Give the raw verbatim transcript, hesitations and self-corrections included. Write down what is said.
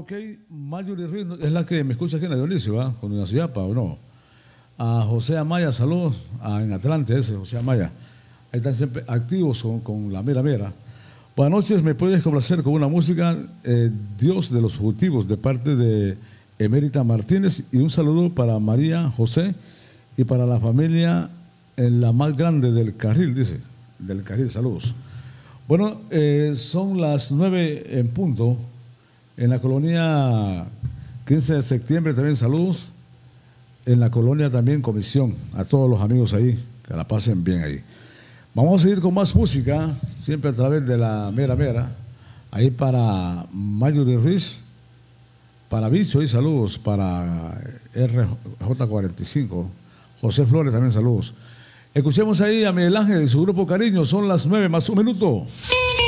ok, Mayuri Ruiz es la que me escucha aquí en la Dionisio, ¿va? Con una Ciapa, ¿o no? A José Amaya, saludos, a, en Atlante ese, José Amaya. Ahí están siempre activos con, con la mera mera. Buenas noches, me puedes complacer con una música, eh, Dios de los Fugitivos, de parte de Emérita Martínez, y un saludo para María José y para la familia en la más grande del Carril, dice, del Carril, saludos. Bueno, eh, son las nueve en punto, en la colonia quince de septiembre también saludos, en la colonia también Comisión, a todos los amigos ahí, que la pasen bien ahí. Vamos a seguir con más música, siempre a través de la mera mera, ahí para Mayuri Ruiz, para Bicho y saludos, para R J cuarenta y cinco, José Flores también saludos. Escuchemos ahí a Miguel Ángel y su grupo Cariño, son las nueve más un minuto.